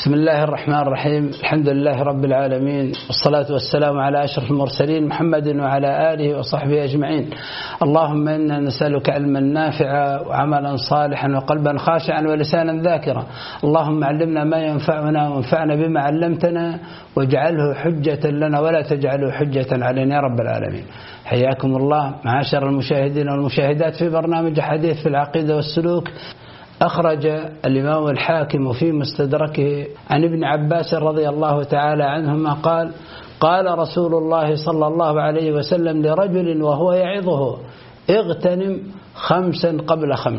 بسم الله الرحمن الرحيم. الحمد لله رب العالمين، والصلاة والسلام على أشرف المرسلين محمد وعلى آله وصحبه أجمعين. اللهم إنا نسألك علما نافعا وعملا صالحا وقلبا خاشعا ولسانا ذاكرا. اللهم علمنا ما ينفعنا وانفعنا بما علمتنا واجعله حجة لنا ولا تجعله حجة علينا يا رب العالمين. حياكم الله معاشر المشاهدين والمشاهدات في برنامج حديث في العقيدة والسلوك. أخرج الإمام الحاكم في مستدركه عن ابن عباس رضي الله تعالى عنهما قال: قال رسول الله صلى الله عليه وسلم لرجل وهو يعظه: اغتنم 5 قبل 5،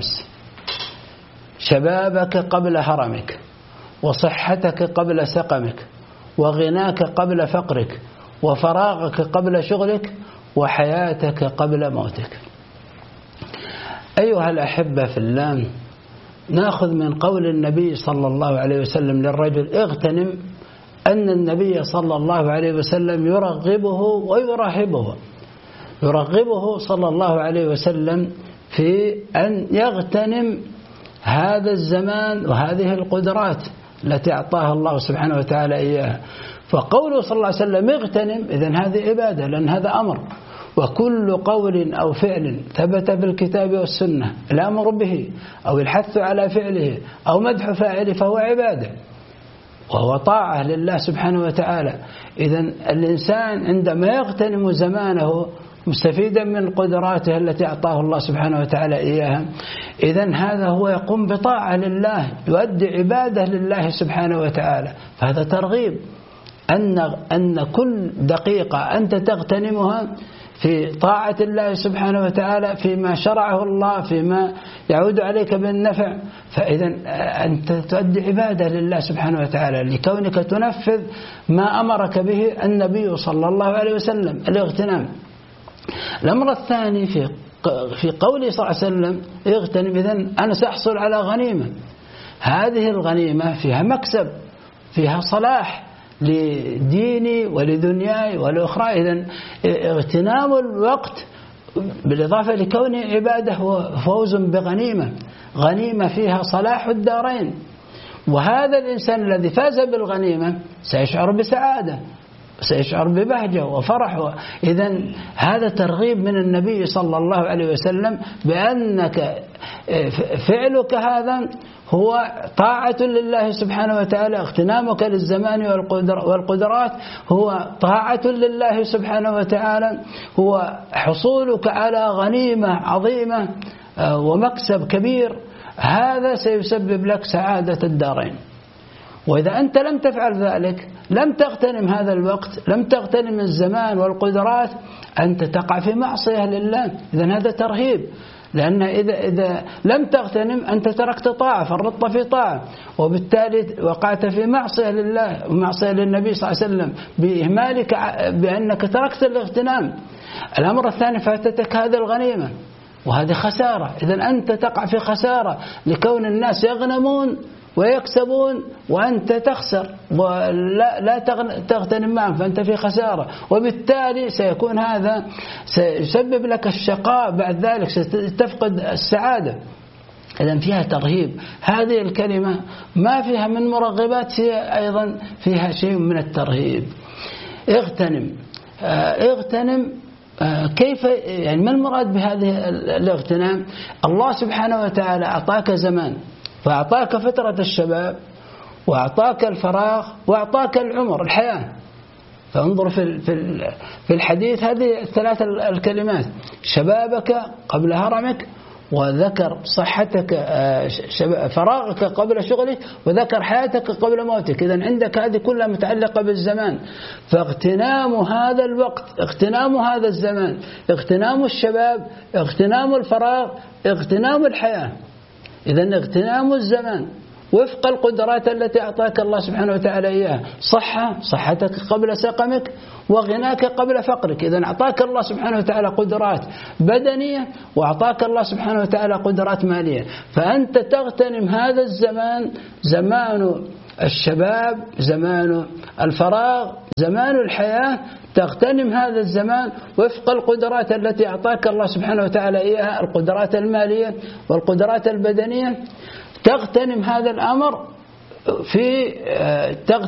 شبابك قبل هرمك، وصحتك قبل سقمك، وغناك قبل فقرك، وفراغك قبل شغلك، وحياتك قبل موتك. أيها الأحبة في الله، نأخذ من قول النبي صلى الله عليه وسلم للرجل اغتنم أن النبي صلى الله عليه وسلم يرغبه ويرهبه. يرغبه صلى الله عليه وسلم في أن يغتنم هذا الزمان وهذه القدرات التي أعطاها الله سبحانه وتعالى إياها. فقوله صلى الله عليه وسلم اغتنم، إذن هذه عبادة، لأن هذا أمر، وكل قول أو فعل ثبت في الكتاب والسنة الأمر به أو الحث على فعله أو مدح فاعله فهو عبادة وهو طاعة لله سبحانه وتعالى. إذن الإنسان عندما يغتنم زمانه مستفيدا من قدراته التي أعطاه الله سبحانه وتعالى إياها، إذن هذا هو يقوم بطاعة لله، يؤدي عبادة لله سبحانه وتعالى. فهذا ترغيب أن كل دقيقة أنت تغتنمها في طاعة الله سبحانه وتعالى، فيما شرعه الله، فيما يعود عليك بالنفع، فإذا أنت تؤدي عبادة لله سبحانه وتعالى لكونك تنفذ ما أمرك به النبي صلى الله عليه وسلم، الاغتنام. الأمر الثاني في قوله صلى الله عليه وسلم اغتنم، إذن أنا سأحصل على غنيمة، هذه الغنيمة فيها مكسب، فيها صلاح لديني ولدنياي ولأخرى. إذن اغتنام الوقت بالإضافة لكونه عبادة هو فوز بغنيمة، غنيمة فيها صلاح الدارين. وهذا الإنسان الذي فاز بالغنيمة سيشعر بسعادة، سيشعر ببهجة وفرح. إذن هذا ترغيب من النبي صلى الله عليه وسلم بأنك فعلك هذا هو طاعة لله سبحانه وتعالى، اغتنامك للزمان والقدرات هو طاعة لله سبحانه وتعالى، هو حصولك على غنيمة عظيمة ومكسب كبير، هذا سيسبب لك سعادة الدارين. وإذا أنت لم تفعل ذلك، لم تغتنم هذا الوقت، لم تغتنم الزمان والقدرات، أنت تقع في معصية لله. إذن هذا ترهيب، لأن إذا لم تغتنم أنت تركت طاعة، فرطت في طاعة، وبالتالي وقعت في معصية لله ومعصية للنبي صلى الله عليه وسلم بإهمالك، بأنك تركت الاغتنام. الأمر الثاني فاتتك هذه الغنيمة، وهذه خسارة. إذن أنت تقع في خسارة لكون الناس يغنمون ويكسبون وأنت تخسر ولا تغتنم معهم، فأنت في خسارة، وبالتالي سيكون هذا سيسبب لك الشقاء بعد ذلك، ستفقد السعادة. إذن فيها ترهيب. هذه الكلمة ما فيها من مرغبات، فيها أيضا فيها شيء من الترهيب. اغتنم كيف، يعني ما المراد بهذه الاغتنام؟ الله سبحانه وتعالى أعطاك زمان، فأعطاك فترة الشباب، وأعطاك الفراغ، وأعطاك العمر، الحياة. فانظر في الحديث هذه الثلاث الكلمات: شبابك قبل هرمك، وذكر صحتك فراغك قبل شغلك، وذكر حياتك قبل موتك. إذن عندك هذه كلها متعلقة بالزمان. فاغتنام هذا الوقت، اغتنام هذا الزمان، اغتنام الشباب، اغتنام الفراغ، اغتنام الحياة. إذن اغتنام الزمان وفق القدرات التي أعطاك الله سبحانه وتعالى إياها، صحتك قبل سقمك، وغناك قبل فقرك. إذن أعطاك الله سبحانه وتعالى قدرات بدنية، وأعطاك الله سبحانه وتعالى قدرات مالية، فأنت تغتنم هذا الزمان، زمان الشباب، زمان الفراغ، زمان الحياة، تغتنم هذا الزمان وفق القدرات التي أعطاك الله سبحانه وتعالى إياها، القدرات المالية والقدرات البدنية. تغتنم هذا الأمر في